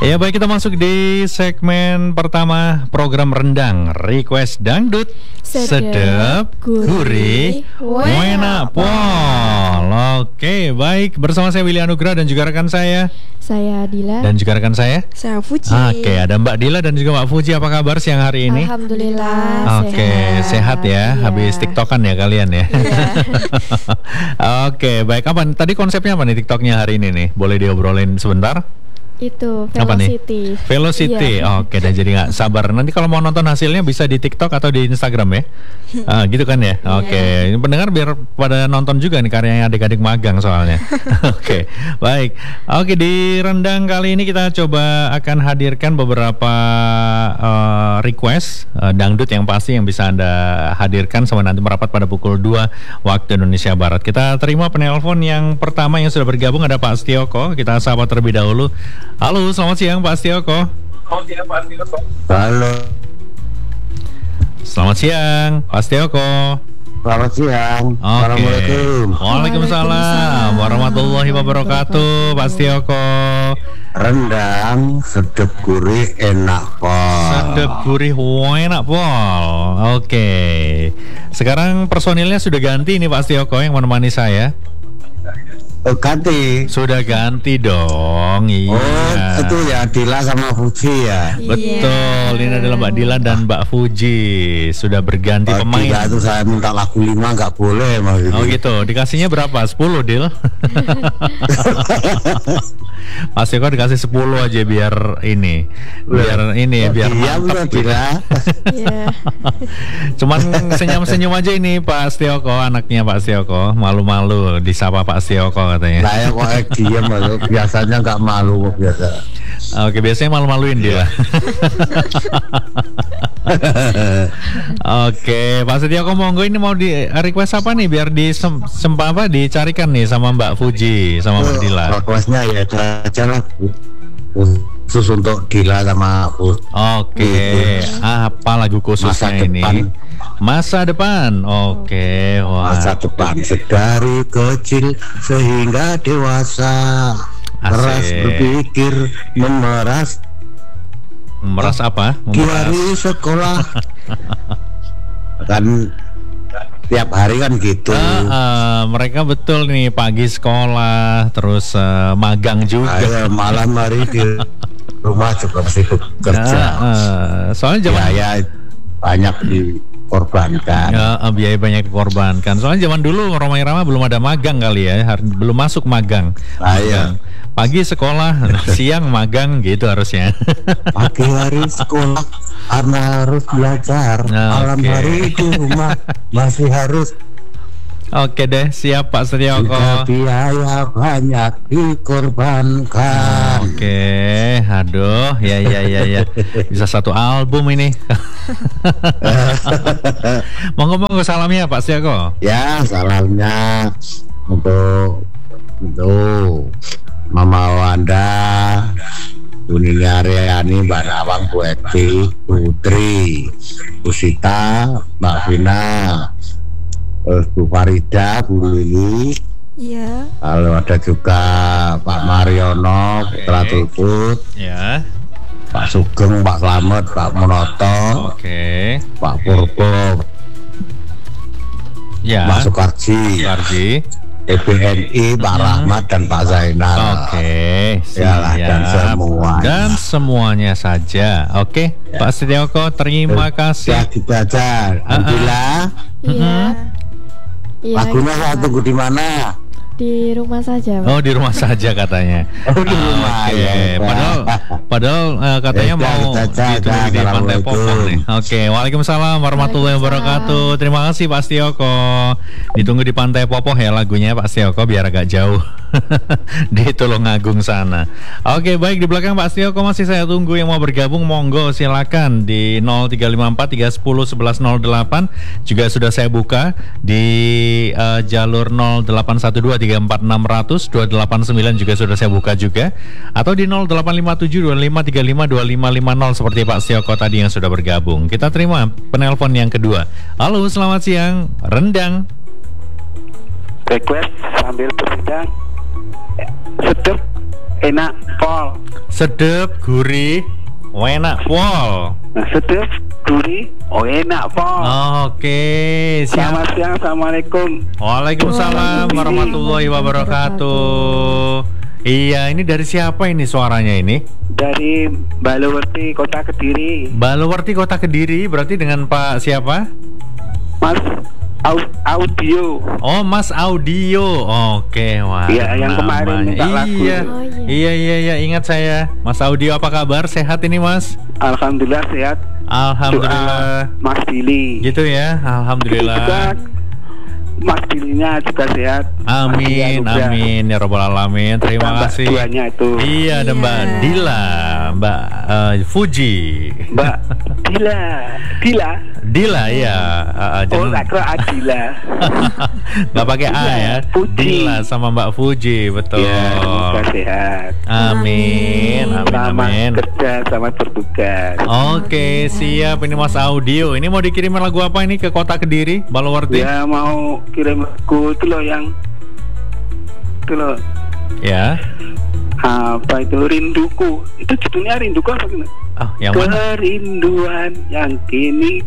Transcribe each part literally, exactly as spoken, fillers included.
Ya baik, kita masuk di segmen pertama program Rendang Request Dangdut. Sedep, gurih, enak pol. Oke, baik, bersama saya Willy Anugrah dan juga rekan saya, saya Dila, dan juga rekan saya, saya Fuji. Oke, ada Mbak Dila dan juga Mbak Fuji. Apa kabar siang hari ini? Alhamdulillah. Oke, sehat, sehat ya. Iya. Habis TikTokan ya kalian ya. Iya. Oke, baik. Apa tadi konsepnya apa nih TikToknya hari ini nih? Boleh diobrolin sebentar? Itu Velocity. Velocity, iya. Oke, dan jadi nggak sabar. Nanti kalau mau nonton hasilnya bisa di TikTok atau di Instagram ya. Ah, gitu kan ya. Oke, ini pendengar biar pada nonton juga nih karyanya adik-adik magang soalnya. Oke, baik. Oke, di Rendang kali ini kita coba akan hadirkan beberapa uh, request uh, dangdut yang pasti yang bisa Anda hadirkan sama nanti merapat pada pukul dua waktu Indonesia Barat. Kita terima penelpon yang pertama yang sudah bergabung, ada Pak Astioko. Kita sapa terlebih dahulu. Halo, selamat siang Pak Astioko. Selamat siang Pak Astioko. Halo. Selamat siang Pak Astioko. Selamat siang. Oke. Assalamualaikum. Waalaikumsalam warahmatullahi wabarakatuh Pak Astioko. Rendang sedep gurih enak pol. Sedep gurih enak pol. Oke. Sekarang personilnya sudah ganti nih Pak Astioko yang menemani saya. Oh, ganti. Sudah ganti dong. Iya. Oh, itu ya Dila sama Fuji ya. Betul. Ini adalah Mbak Dila dan Mbak Fuji. Sudah berganti oh, pemain. Dila itu saya minta lagu lima nggak boleh mas. Oh gitu. Dikasihnya berapa? sepuluh Dil. Mas Eko dikasih sepuluh aja biar ini. Biar ini ya, biar mantap Dila. Cuman senyum-senyum aja ini Pak Astioko, anaknya Pak Astioko. Malu-malu disapa Pak Astioko katanya. Saya kok diam malu, biasanya nggak malu biasa. Oke, biasanya malu-maluin dia. Oke, Pak Astioko monggo, ini mau di request apa nih biar di sem, sempa apa dicarikan nih sama Mbak Fuji sama Mbak Dila. Requestnya ya aja lah khusus untuk Dila sama Fuji. Oke, apa lagu khususnya Masa ini? Depan. Masa depan. Oke, wah. Masa depan dari kecil sehingga dewasa. Meras berpikir, memeras. Memeras apa? Hari sekolah. Kan tiap hari kan gitu. Uh, uh, mereka betul nih pagi sekolah, terus uh, magang juga. Ayo, malam hari di rumah juga sibuk kerja. Uh, uh, soalnya zaman ya, ya banyak dikorbankan. Uh, uh, biaya banyak dikorbankan. Soalnya zaman dulu Roma Irama belum ada magang kali ya, belum masuk magang. Ah, iya. Pagi sekolah, siang magang gitu harusnya. Pagi hari sekolah karena harus belajar. Nah, malam okay. hari di rumah masih harus. Oke deh, siap Pak Astioko. Biaya banyak dikorbankan. Oke, aduh, ya ya ya ya, bisa satu album ini. Monggo-monggo salamnya Pak Astioko. Ya, salamnya untuk untuk Mama Wanda, Uninya Riani, Mbak Nawang, Bu Eti, Putri, Bu Sita, Mbak Vina, terus Bu Farida, Bu Lili. Iya. Lalu ada juga Pak Mariono, Putra Tulput. Ya. Pak Sugeng, Pak Slamet, Pak Monoto. Oke. Pak Purbo. Ya. Pak Sukarji. Sukarji. E B N I, Pak hmm. Rahmat dan Pak Zainal. Oke, siap. Dan semuanya. Dan semuanya saja. Oke, ya. Pak Astioko, terima kasih. Ya, gitu aja. Alhamdulillah. Iya. Lagunya saya tunggu di mana? Di rumah saja, Pak. Oh, di rumah saja katanya. Oh, di rumah. Oke, okay. Padahal padahal uh, katanya ya, mau ditunggu di Pantai Popong nih. Oke, okay. Waalaikumsalam warahmatullahi wabarakatuh. Terima kasih Pak Astioko. Ditunggu di Pantai Popong ya lagunya Pak Astioko biar agak jauh. Di Tulungagung sana. Oke, okay, baik, di belakang Pak Astioko masih saya tunggu yang mau bergabung, monggo silakan di nol tiga lima empat tiga satu nol satu satu nol delapan. Juga sudah saya buka di uh, jalur nol delapan satu dua tiga empat enam nol nol dua delapan sembilan juga sudah saya buka juga, atau di nol delapan lima tujuh dua lima tiga lima dua lima lima nol seperti Pak Astioko tadi yang sudah bergabung. Kita terima penelpon yang kedua. Halo, selamat siang. Rendang. Request sambil bersidang sedep enak pol. Sedep, gurih, enak pol. Nah, sedep, gurih, oh enak pol. Oke, siap. Selamat siang, assalamualaikum. Waalaikumsalam warahmatullahi wabarakatuh. Iya, ini dari siapa ini suaranya ini? Dari Balowerti, Kota Kediri. Balowerti, Kota Kediri, berarti dengan Pak siapa? Mas Au- Audio. Oh, Mas Audio. Oke, wah. Iya, yang kemarin minta lagu. Iya. Oh, iya. Iya, iya, iya, ingat saya. Mas Audio, apa kabar? Sehat ini, Mas? Alhamdulillah sehat. Alhamdulillah. Doa Mas Billy. Gitu ya. Juga Alhamdulillah. Mas Billy-nya juga sehat. Amin, Masih anugerah. amin ya robbal alamin. Terima Mbak kasih. duanya itu. Iya, ada Mbak Iya. Dila, Mbak eh, Fuji. Mbak Dila. Dila. Dila ya. Uh, Oh, tak kira Adila. Nggak pakai A ya. Fuji. Dila sama Mbak Fuji, betul. Ya, semoga sehat. Amin, amin, Selamat amin. kerja, selamat bertugas. Oke, siap. Ini Mas Audio. Ini mau dikirimin lagu apa ini ke Kota Kediri, Balowerti? Ya mau kirim lagu itu loh yang itu loh Ya. apa itu rinduku. Itu judulnya rinduku apa gimana? Oh, yang mana? Kerinduan yang kini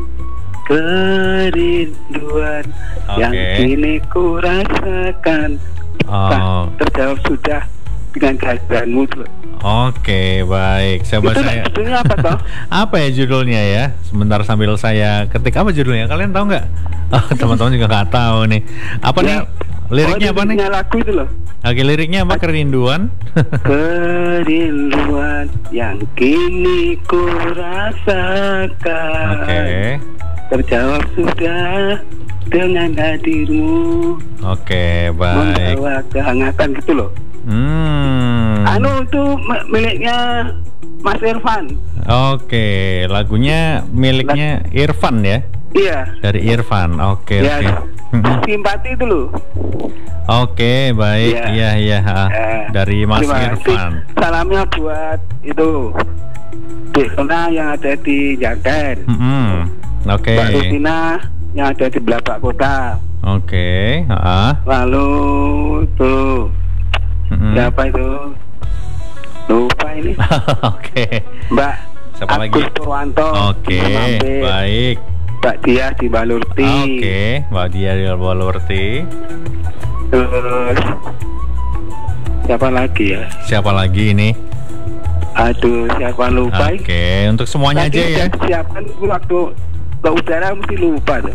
kerinduan yang Oke. kini ku rasakan. Oh. Nah, terjawab sudah dengan kehadiranmu tuh. Oke, baik. Coba Itu saya. judulnya apa toh? Apa ya judulnya ya? Sebentar sambil saya ketik. Apa judulnya? Kalian tahu nggak? Oh, teman-teman juga nggak tahu nih. Apa nih? Ya. Liriknya Oh, apa nih? liriknya lagu itu loh. Oke, liriknya apa? Kerinduan. Kerinduan yang kini ku rasakan. Oke. Terjawab sudah dengan hadirmu. Oke, baik. Membawa kehangatan gitu loh. Hmm. Anu itu m- miliknya Mas Irfan. Oke, lagunya miliknya Irfan ya? Iya. Dari Irfan. Oke, Ya, oke. Mhm. simpati itu loh. Oke, baik. Iya. Iya, iya. ah. Eh, Dari Mas terima kasih. Irfan. Salamnya buat itu Dek Sona yang ada di Jaten. Mhm. Oke. Mbak Rutina yang ada di Belabak Kota. Oke, heeh. Lalu tuh Mhm. siapa itu? Lupa ini. Oke. Mbak Siapa Agus lagi? Purwanto. Oke, Mampir. baik. Mbak Dias di Balurti. Oke, Mbak Dia di Balowerti. Terus siapa lagi ya? Siapa lagi ini? Aduh, siapa lupa? Oke, untuk semuanya Tadi aja ya. udah disiapkan waktu ke udara mesti lupa tuh.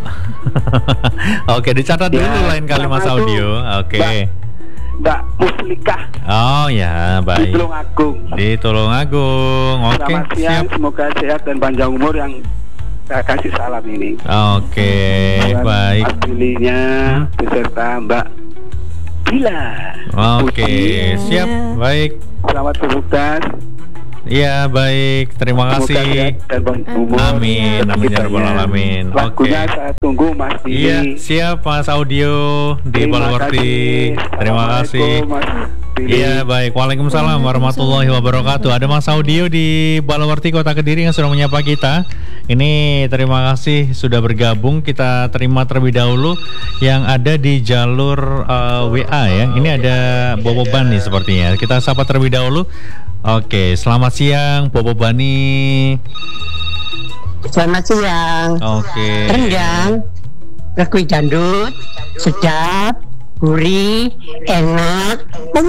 Oke, dicatat Ya, dulu lain kali Mas sama Audio. tuh, Oke. Mbak, Mbak Muslikah Oh ya, di baik. Tulungagung. Di Tulungagung. Oke, Selamat siang, siap. semoga sehat dan panjang umur yang saya kasih salam ini. Oke, Buat baik. Mas Bilinya beserta Mbak Bila. Oke, Iya. siap. Baik. Selamat bertugas. Iya, baik. Terima Semoga kasih. sehat dan panjang umur. Amin, amin ya rabbal alamin. Oke. Lagunya saya tunggu Mas Bili. Iya, siap Mas Audio di Terima Balowerti. kasih. Terima kasih. Assalamualaikum, Mas Bili. Iya, baik. Waalaikumsalam warahmatullahi wabarakatuh. Ada Mas Audio di Balowerti Kota Kediri yang sudah menyapa kita. Ini terima kasih sudah bergabung. Kita terima terlebih dahulu yang ada di jalur uh, W A ya. Ini ada Bobo Bani sepertinya. Kita sapa terlebih dahulu. Oke, selamat siang Bobo Bani. Selamat siang. Oke. Rendang, lagu dangdut, sedap, gurih, enak.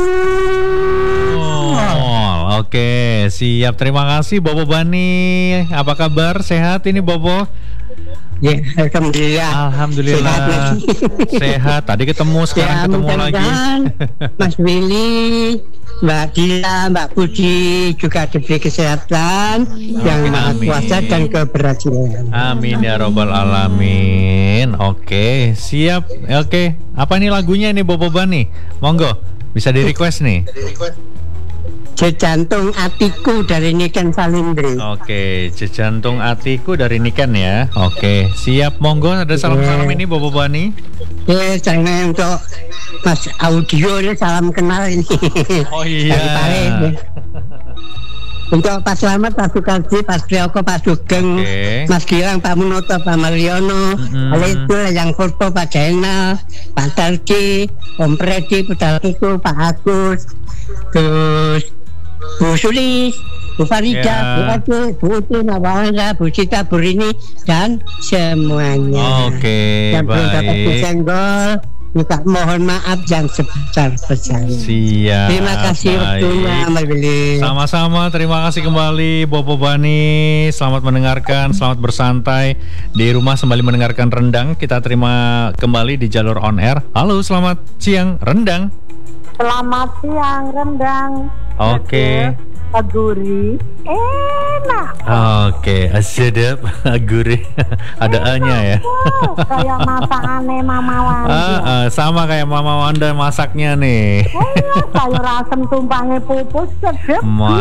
Oh, oke, siap. Terima kasih Bobo Bani. Apa kabar? Sehat ini Bobo? Ya, alhamdulillah. Alhamdulillah. Sehat, Mas. Sehat. Tadi ketemu, sekarang Ya, ketemu lagi. mudah-mudahan Mas Willy, Mbak Dila, Mbak Puji juga diberi kesehatan yang Amin, maha amin. kuasa dan keberhasilan. Amin ya robbal alamin. Oke, siap. Oke, apa nih lagunya nih Bobo Bani? Monggo, bisa di request nih. Sejantung hatiku dari Niken Salindri. Oke, Jejantung Hatiku dari Niken ya. Oke, siap. Monggo, ada salam-salam ini Bobo Bani. Eh, jangan untuk Mas Audio ini salam kenal ini. Oh Dari iya. Pare, ya. Untuk Pak Slamet, Pak Sukardi, Pak Prioko, Pak Sugeng, Oke. Mas Gilang, Pak Munoto, Pak Mariono, Mm-mm. oleh itu yang foto Pak Jainal, Pak Tarji, Om Predi, Putra Piku, Pak Agus, terus Bu Sulis, Bu Farida, Ya. Bu Ade, Bu Uti, Nawala, Bu Cita, Bu Rini, dan semuanya. Oke, Yang belum dapat baik. disenggol, juga mohon maaf yang sebesar-besarnya. Siap. Terima kasih baik. waktunya, Mbak Billy. Sama-sama, terima kasih kembali Bobo Bani. Selamat mendengarkan, selamat bersantai di rumah sembali mendengarkan Rendang. Kita terima kembali di jalur on air. Halo, selamat siang Rendang. Selamat siang Rendang. Oke. Gurih, enak. Oke, sedap, gurih. Ada A-nya ya. Wow, kayak masakannya Mama Wanda. Ah, ah, sama kayak Mama Wanda masaknya nih. Iya, sayur asem tumpangnya pupus sedap.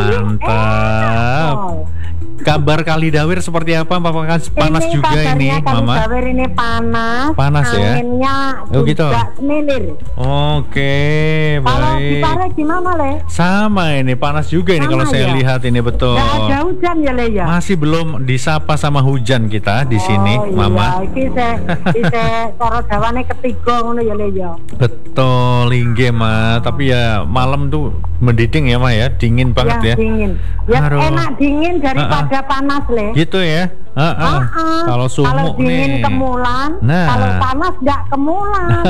Mantap. Kabar Kalidawir seperti apa? Apakah panas ini juga ini, Mama? Kalidawir ini panas. Panas ya? Anginnya Oh, gitu. juga semilir. Oke, Kalau di baik. Pare gimana Le? Sama ini, panas juga ini Sama kalau saya ya? lihat ini betul. Nggak ada hujan ya Le ya? Masih belum disapa sama hujan kita di sini, oh, Mama. Iya, iki se ise cara dawane ketiga ngono ya Le ya. Betul, inggih, Ma. Tapi ya malam tuh mendiding ya, Ma ya. Dingin banget ya. Dingin. Ya Aduh. enak dingin daripada panas Le. Gitu ya. Ah, ah. Ah, ah. Kalau Kalau sumuk dingin nih. kemulan, Nah. kalau panas nggak kemulan.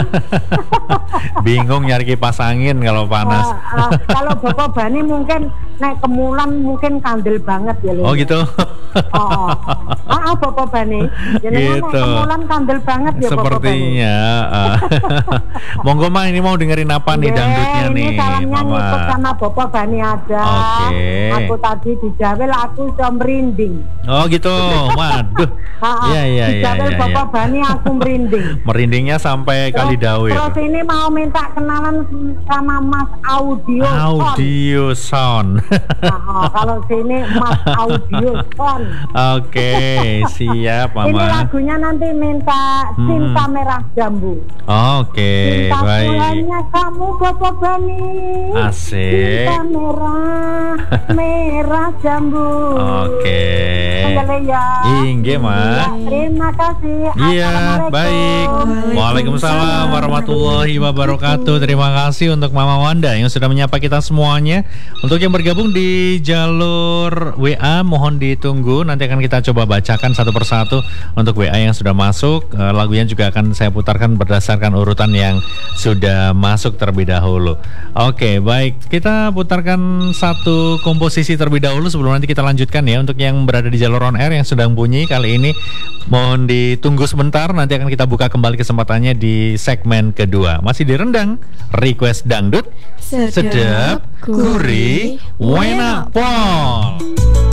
Bingung nyari kipas angin kalau panas. Ah, ah. Kalau Bapak Bani mungkin naik kemulan mungkin kandel banget ya Le. Oh gitu. Oh, oh. Ah, ah, Bapak Bani. Jadi Gitu. kemulan kandel banget ya Bapak Bani. Sepertinya. ah. Monggo, Ma, ini mau dengerin apa nih Ye, dangdutnya ini nih, salamnya Mama? ngikut sama Bapak Bani ada. Oke. Aku tadi di Jawel aku iso merinding. Oh gitu. Waduh. Ha, Iya iya di iya Jawel iya. Bapak iya. Bani aku merinding. Merindingnya sampai Kalidawir. Terus ini mau minta kenalan sama Mas Audio. Audio sound. Nah, kalau sini Mas Audio Son. Oke, siap, Ini Mama. lagunya nanti minta Hmm. Cinta Merah Jambu. Oke, Cinta baik. bulannya kamu Bapak Bani. Asik. Cinta merah, merah jambu. Oke. Enggak ya. Inggih, Ma. Ya, terima kasih. Iya, Assalamualaikum. baik. Waalaikumsalam warahmatullahi wabarakatuh. Terima kasih untuk Mama Wanda yang sudah menyapa kita semuanya. Untuk yang bergabung di jalur W A, mohon ditunggu. Nanti akan kita coba bacakan satu persatu untuk W A yang sudah masuk. Eh, lagunya juga akan saya putarkan berdasarkan urutan yang sudah masuk terlebih dahulu. Oke, baik. Kita putarkan satu komposisi terlebih dahulu sebelum nanti kita lanjutkan ya. Untuk yang berada di jalur on air yang sedang bunyi kali ini, mohon ditunggu sebentar. Nanti akan kita buka kembali kesempatannya di segmen kedua. Masih di Rendang, request dangdut, sedap, gurih, enak pop.